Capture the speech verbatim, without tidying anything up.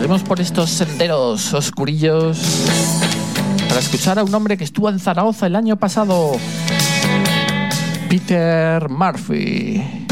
Saldremos por estos senderos oscurillos para escuchar a un hombre que estuvo en Zaragoza el año pasado, Peter Murphy.